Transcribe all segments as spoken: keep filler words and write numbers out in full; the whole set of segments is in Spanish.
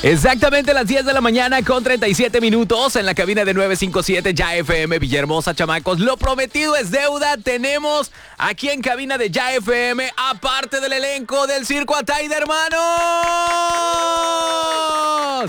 Exactamente las diez de la mañana con treinta y siete minutos en la cabina de nueve cinco siete Ya F M Villahermosa, chamacos. Lo prometido es deuda. Tenemos aquí en cabina de Ya F M, aparte del elenco del Circo Atay de Hermanos.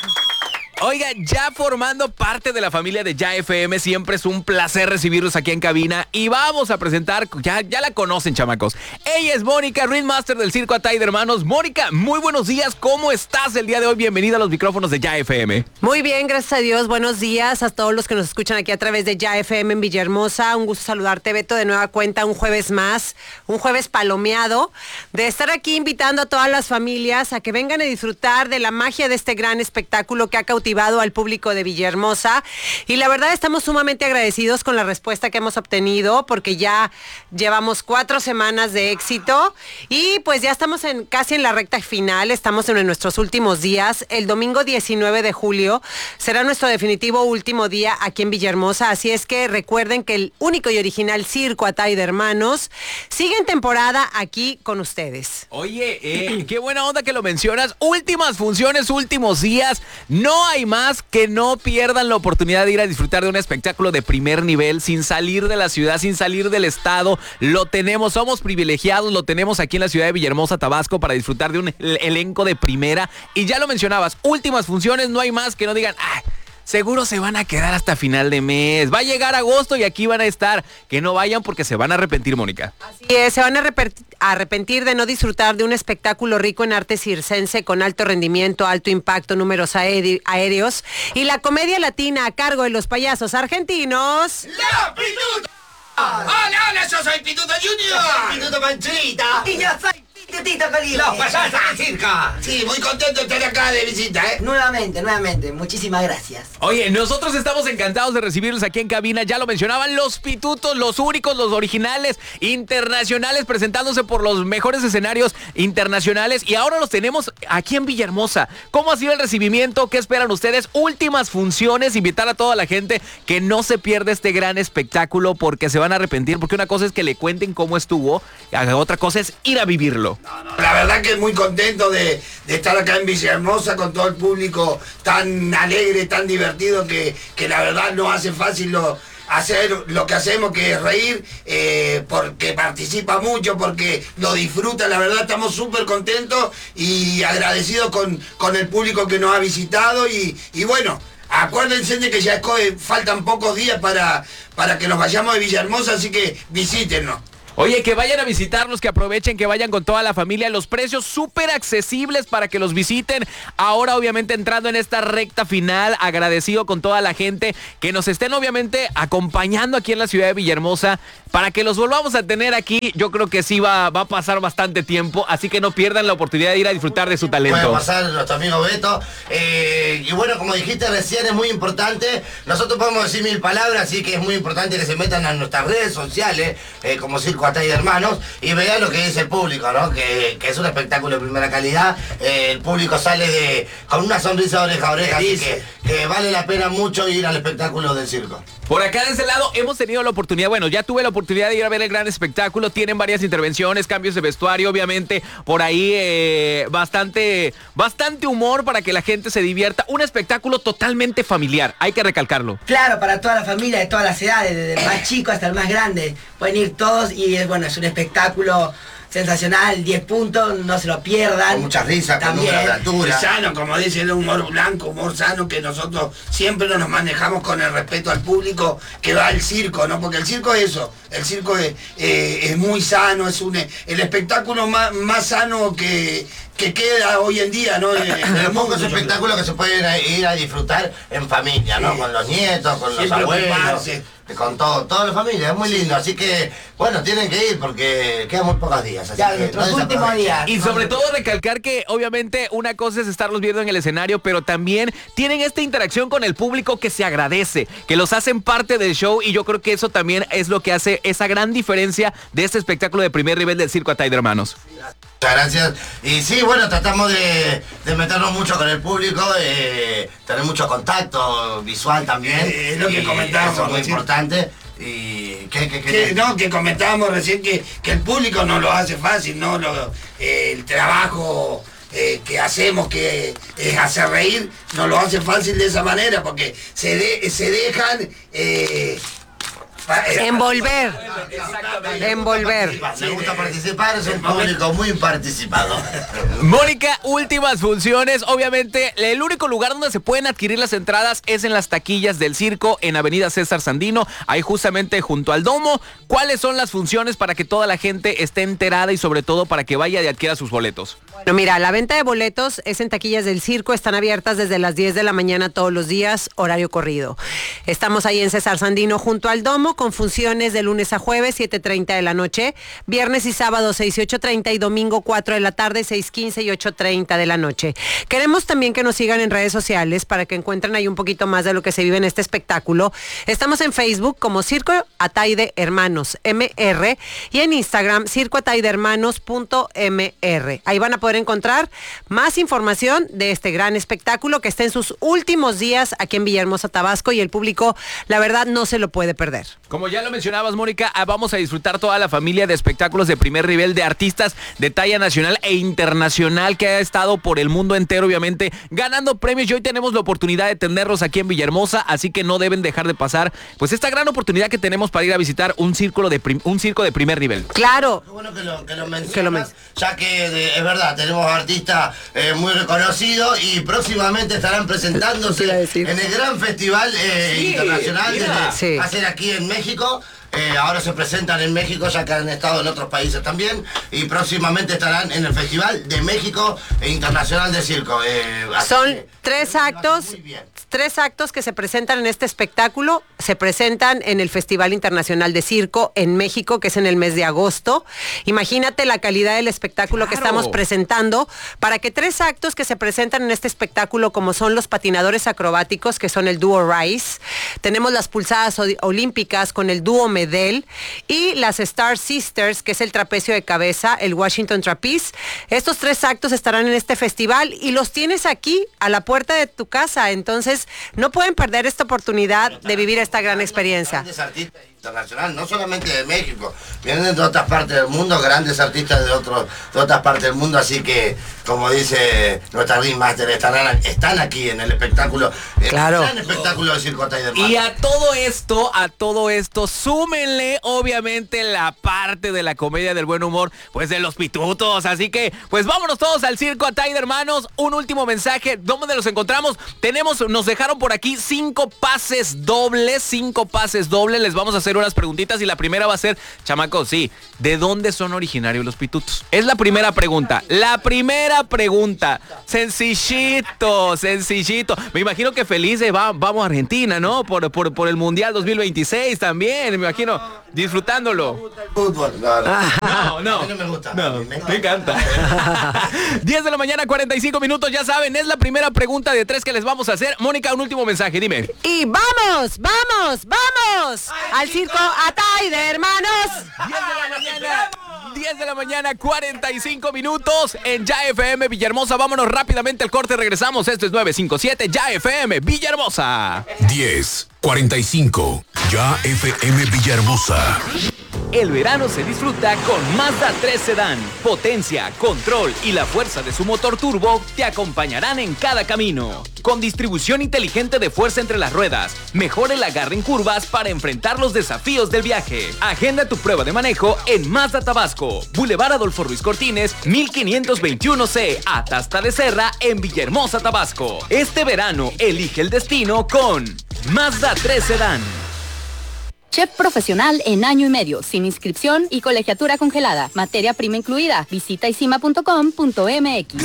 Oiga, ya formando parte de la familia de Ya F M, siempre es un placer recibirlos aquí en cabina y vamos a presentar, ya, ya la conocen, chamacos. Ella es Mónica, Ringmaster del Circo Atay de Hermanos. Mónica, muy buenos días, ¿cómo estás el día de hoy? Bienvenida a los micrófonos de Ya F M. Muy bien, gracias a Dios, buenos días a todos los que nos escuchan aquí a través de Ya F M en Villahermosa. Un gusto saludarte, Beto, de nueva cuenta, un jueves más, un jueves palomeado, de estar aquí invitando a todas las familias a que vengan a disfrutar de la magia de este gran espectáculo que ha cautivado al público de Villahermosa, y la verdad estamos sumamente agradecidos con la respuesta que hemos obtenido, porque ya llevamos cuatro semanas de éxito y pues ya estamos en casi en la recta final, estamos en nuestros últimos días. El domingo diecinueve de julio será nuestro definitivo último día aquí en Villahermosa, así es que recuerden que el único y original Circo Atay de Hermanos sigue en temporada aquí con ustedes. Oye, eh, qué buena onda que lo mencionas. Últimas funciones, últimos días. No hay más, que no pierdan la oportunidad de ir a disfrutar de un espectáculo de primer nivel, sin salir de la ciudad, sin salir del estado. Lo tenemos, somos privilegiados, lo tenemos aquí en la ciudad de Villahermosa, Tabasco, para disfrutar de un elenco de primera. Y ya lo mencionabas, últimas funciones, no hay más que no digan, ¡ay! Seguro se van a quedar hasta final de mes. Va a llegar agosto y aquí van a estar. Que no vayan porque se van a arrepentir, Mónica. Así es, se van a arrepentir de no disfrutar de un espectáculo rico en arte circense con alto rendimiento, alto impacto, números aéreos y la comedia latina a cargo de los payasos argentinos. ¡La Pituta! ¡Hola, hola! Yo soy Pituto Junior. Pituto Manchita. Y yo soy Pitutito Colín. Los payasos del circo. Sí, muy contento de estar acá de visita, ¿eh? Nuevamente, nuevamente. Muchísimas gracias. Oye, nosotros estamos encantados de recibirlos aquí en cabina. Ya lo mencionaban, los pitutos, los únicos, los originales, internacionales, presentándose por los mejores escenarios internacionales. Y ahora los tenemos aquí en Villahermosa. ¿Cómo ha sido el recibimiento? ¿Qué esperan ustedes? Últimas funciones. Invitar a toda la gente que no se pierda este gran espectáculo, porque se van a arrepentir. Porque una cosa es que le cuenten cómo estuvo, otra cosa es ir a vivirlo. No, no, la verdad que muy contento de, de estar acá en Villahermosa con todo el público tan alegre, tan divertido, que, que la verdad no hace fácil lo, hacer lo que hacemos, que es reír, eh, porque participa mucho, porque lo disfruta. La verdad estamos súper contentos y agradecidos con, con el público que nos ha visitado y, y bueno, acuérdense de que ya es, faltan pocos días para, para que nos vayamos de Villahermosa, así que visítenos. Oye, que vayan a visitarlos, que aprovechen, que vayan con toda la familia. Los precios súper accesibles para que los visiten. Ahora, obviamente, entrando en esta recta final, agradecido con toda la gente que nos estén, obviamente, acompañando aquí en la ciudad de Villahermosa. Para que los volvamos a tener aquí, yo creo que sí va, va a pasar bastante tiempo. Así que no pierdan la oportunidad de ir a disfrutar de su talento. Puede pasar nuestro amigo Beto. Eh, y bueno, como dijiste recién, es muy importante. Nosotros podemos decir mil palabras, así que es muy importante que se metan a nuestras redes sociales, eh, como Circo Atay de Hermanos, y vean lo que dice el público, ¿no? Que, que es un espectáculo de primera calidad. Eh, el público sale de con una sonrisa de oreja a oreja, así que, que vale la pena mucho ir al espectáculo del circo. Por acá de ese lado hemos tenido la oportunidad, bueno, ya tuve la oportunidad de ir a ver el gran espectáculo. Tienen varias intervenciones, cambios de vestuario, obviamente, por ahí eh, bastante, bastante humor para que la gente se divierta. Un espectáculo totalmente familiar, hay que recalcarlo. Claro, para toda la familia, de todas las edades, desde el más chico hasta el más grande. Pueden ir todos y es bueno, es un espectáculo sensacional, diez puntos, no se lo pierdan. Con muchas risas, con También. mucha altura. Sano, como dicen, un humor blanco, humor sano, que nosotros siempre nos manejamos con el respeto al público que va al circo, ¿no? Porque el circo es eso, el circo es, eh, es muy sano, es un el espectáculo más, más sano que, que queda hoy en día, ¿no? En el pocos espectáculos que se pueden ir a, ir a disfrutar en familia, ¿no? Sí. Con los nietos, con los abuelos. Ocuparse. Con todo, toda la familia, es muy lindo, así que, bueno, tienen que ir porque quedan muy pocos días. Así ya, que nuestros no últimos días. Y sobre todo recalcar que, obviamente, una cosa es estarlos viendo en el escenario, pero también tienen esta interacción con el público que se agradece, que los hacen parte del show, y yo creo que eso también es lo que hace esa gran diferencia de este espectáculo de primer nivel del Circo Atay de Hermanos. Muchas gracias. Y sí, bueno, tratamos de, de meternos mucho con el público, eh, tener mucho contacto visual también. Es eh, lo que comentábamos. Eso es muy importante. Y que, que, que, que, no, que comentábamos recién que, que el público no lo hace fácil, ¿no? Lo, eh, el trabajo eh, que hacemos, que es hacer reír, nos lo hace fácil de esa manera, porque se, de, se dejan... Eh, Envolver. Envolver. Me gusta participar, es un público muy participado. Mónica, últimas funciones. Obviamente, el único lugar donde se pueden adquirir las entradas es en las taquillas del circo en Avenida César Sandino, ahí justamente junto al domo. ¿Cuáles son las funciones para que toda la gente esté enterada y sobre todo para que vaya y adquiera sus boletos? Bueno, mira, la venta de boletos es en taquillas del circo, están abiertas desde las diez de la mañana todos los días, horario corrido. Estamos ahí en César Sandino junto al domo con funciones de lunes a jueves, siete treinta de la noche, viernes y sábado seis y ocho treinta y domingo cuatro de la tarde, seis quince y ocho treinta de la noche. Queremos también que nos sigan en redes sociales para que encuentren ahí un poquito más de lo que se vive en este espectáculo. Estamos en Facebook como Circo Ataide Hermanos M R y en Instagram circo ataide hermanos punto m r. Ahí van a poder encontrar más información de este gran espectáculo que está en sus últimos días aquí en Villahermosa, Tabasco, y el público, la verdad, no se lo puede perder. Como ya lo mencionabas, Mónica, vamos a disfrutar toda la familia de espectáculos de primer nivel de artistas de talla nacional e internacional que ha estado por el mundo entero, obviamente, ganando premios, y hoy tenemos la oportunidad de tenerlos aquí en Villahermosa, así que no deben dejar de pasar pues esta gran oportunidad que tenemos para ir a visitar un círculo de prim- un circo de primer nivel. Claro. Qué bueno que lo, que lo mencionas, Que lo men- ya que de- es verdad, tenemos artistas eh, muy reconocidos y próximamente estarán presentándose Iba a decir. en el gran festival eh, Sí, internacional mira. de Sí. hacer aquí en México. Eh, ahora se presentan en México, ya que han estado en otros países también, y próximamente estarán en el Festival de México Internacional de Circo. Eh, así Son que- tres actos, Muy bien. tres actos que se presentan en este espectáculo. Se presentan en el Festival Internacional de Circo en México, que es en el mes de agosto. Imagínate la calidad del espectáculo que Claro. estamos presentando para que tres actos que se presentan en este espectáculo, como son los patinadores acrobáticos, que son el dúo Rice, tenemos las pulsadas o- olímpicas con el dúo Medel y las Star Sisters, que es el trapecio de cabeza, el Washington Trapeze. Estos tres actos estarán en este festival y los tienes aquí a la puerta de tu casa. Entonces, no pueden perder esta oportunidad de vivir esta gran experiencia. Grandes artistas internacionales, no solamente de México, vienen de otras partes del mundo, grandes artistas de otros, de otras partes del mundo, así que, como dice nuestra Ringmaster, estarán, están aquí en el espectáculo, Claro. el gran espectáculo de Circo Ataide Hermanos. Y a todo esto, a todo esto, súmenle obviamente la parte de la comedia del buen humor, pues de los pitutos. Así que, pues vámonos todos al Circo Ataide Hermanos. Un último mensaje, ¿dónde los encontramos? Tenemos, nos dejaron por aquí cinco pases dobles, cinco pases dobles. Les vamos a hacer unas preguntitas y la primera va a ser, chamacos, sí, ¿de dónde son originarios los pitutos? Es la primera pregunta. La primera pregunta. Sencillito, sencillito. Me imagino que felices va, vamos a Argentina, ¿no? Por, por, por el Mundial dos mil veintiséis también, me imagino, disfrutándolo. Fútbol, no, no. No, no. A mí no me gusta. No, A mí me encanta. diez de la mañana, cuarenta y cinco minutos, ya saben, es la primera pregunta de tres que les vamos a hacer. Mónica, un último mensaje, dime. Y vamos, vamos, vamos al Circo Ataide Hermanos. diez de la mañana, diez de la mañana, cuarenta y cinco minutos en Ya F M Villahermosa. Vámonos rápidamente al corte, regresamos. Esto es nueve cinco siete Ya F M Villahermosa. diez cuarenta y cinco Ya F M Villahermosa. El verano se disfruta con Mazda tres Sedán. Potencia, control y la fuerza de su motor turbo te acompañarán en cada camino. Con distribución inteligente de fuerza entre las ruedas, mejora el agarre en curvas para enfrentar los desafíos del viaje. Agenda tu prueba de manejo en Mazda Tabasco, Boulevard Adolfo Ruiz Cortines, mil quinientos veintiuno C, Atasta de Serra, en Villahermosa, Tabasco. Este verano, elige el destino con Mazda tres Sedán. Chef profesional en año y medio, sin inscripción y colegiatura congelada. Materia prima incluida. Visita isima punto com punto m x.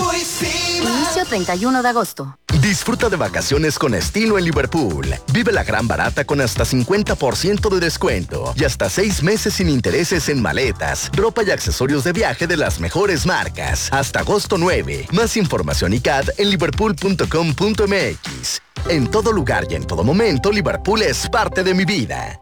Inicio treinta y uno de agosto. Disfruta de vacaciones con estilo en Liverpool. Vive la gran barata con hasta cincuenta por ciento de descuento y hasta seis meses sin intereses en maletas, ropa y accesorios de viaje de las mejores marcas. Hasta agosto nueve. Más información y C A D en liverpool punto com punto m x. En todo lugar y en todo momento, Liverpool es parte de mi vida.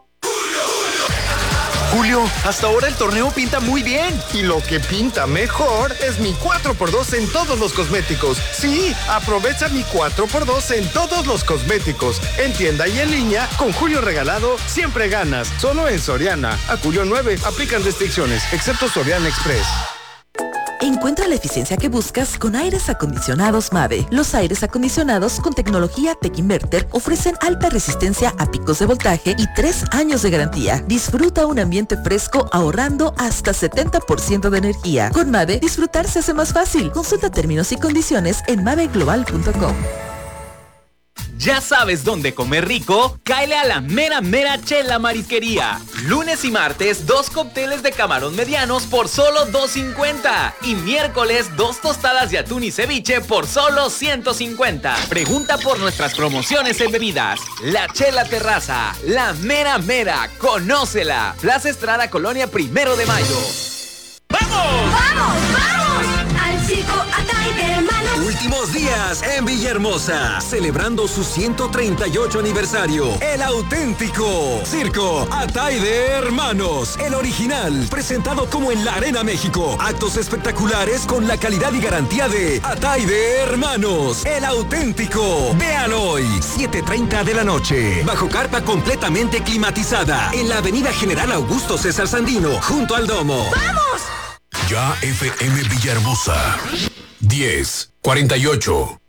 Julio, hasta ahora el torneo pinta muy bien. Y lo que pinta mejor es mi cuatro por dos en todos los cosméticos. Sí, aprovecha mi cuatro por dos en todos los cosméticos. En tienda y en línea, con Julio regalado, siempre ganas. Solo en Soriana. A Julio nueve, aplican restricciones, excepto Soriana Express. Encuentra la eficiencia que buscas con aires acondicionados Mave. Los aires acondicionados con tecnología Tech Inverter ofrecen alta resistencia a picos de voltaje y tres años de garantía. Disfruta un ambiente fresco ahorrando hasta setenta por ciento de energía. Con Mave, disfrutar se hace más fácil. Consulta términos y condiciones en mave global punto com. ¿Ya sabes dónde comer rico? Cáele a la mera mera Chela Marisquería. Lunes y martes, dos cócteles de camarón medianos por solo dos cincuenta. Y miércoles, dos tostadas de atún y ceviche por solo ciento cincuenta. Pregunta por nuestras promociones en bebidas. La Chela Terraza, la mera mera, conócela. Plaza Estrada, Colonia Primero de Mayo. ¡Vamos! ¡Vamos, vamos! Al circo Atay de Hermanos. Últimos días en Villahermosa, celebrando su ciento treinta y ocho aniversario. El auténtico Circo Atay de Hermanos, el original, presentado como en la Arena México. Actos espectaculares con la calidad y garantía de Atay de Hermanos, el auténtico. Vean hoy, siete treinta de la noche, bajo carpa completamente climatizada, en la avenida General Augusto César Sandino, junto al Domo. ¡Vamos! Ya F M Villahermosa. diez cuarenta y ocho.